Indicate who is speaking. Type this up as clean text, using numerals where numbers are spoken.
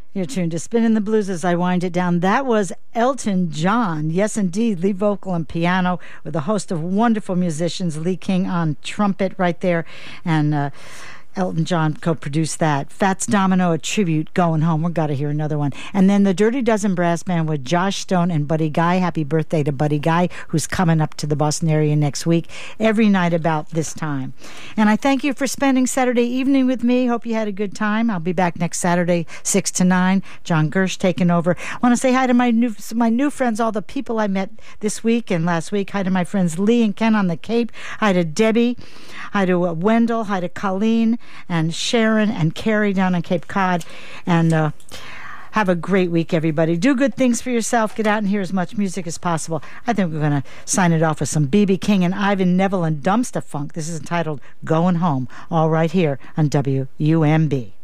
Speaker 1: You're tuned to Spinning the Blues as I wind it down. That was Elton John. Yes, indeed. Lead vocal and piano with a host of wonderful musicians. Lee King on trumpet right there. And Elton John co-produced that. Fats Domino, a tribute, Going Home. We've got to hear another one. And then the Dirty Dozen Brass Band with Josh Stone and Buddy Guy. Happy birthday to Buddy Guy, who's coming up to the Boston area next week, every night about this time. And I thank you for spending Saturday evening with me. Hope you had a good time. I'll be back next Saturday, 6 to 9. John Gersh taking over. I want to say hi to my new friends, all the people I met this week and last week. Hi to my friends Lee and Ken on the Cape. Hi to Debbie. Hi to Wendell. Hi to Colleen and Sharon and Carrie down on Cape Cod. And have a great week, everybody. Do good things for yourself. Get out and hear as much music as possible. I think we're going to sign it off with some B.B. King and Ivan Neville and Dumpster Funk. This is entitled Going Home, all right here on WUMB.